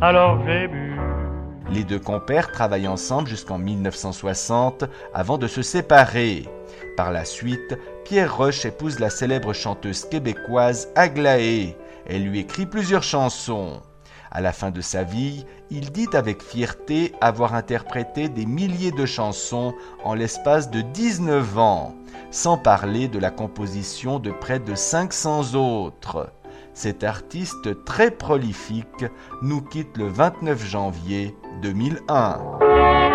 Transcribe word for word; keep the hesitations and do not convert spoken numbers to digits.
alors j'ai bu. Les deux compères travaillent ensemble jusqu'en mille neuf cent soixante avant de se séparer. Par la suite, Pierre Roche épouse la célèbre chanteuse québécoise Aglaé. Elle lui écrit plusieurs chansons. À la fin de sa vie, il dit avec fierté avoir interprété des milliers de chansons en l'espace de dix-neuf ans, sans parler de la composition de près de cinq cents autres. Cet artiste très prolifique nous quitte le vingt-neuf janvier deux mille un.